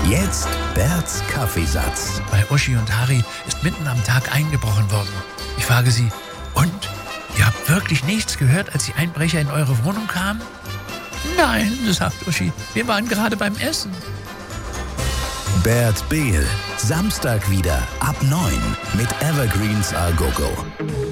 Jetzt Berts Kaffeesatz. Bei Uschi und Harry ist mitten am Tag eingebrochen worden. Ich frage sie, und? Ihr habt wirklich nichts gehört, als die Einbrecher in eure Wohnung kamen? Nein, sagt Uschi, wir waren gerade beim Essen. Bert Behl, Samstag wieder ab 9 mit Evergreens A Go Go.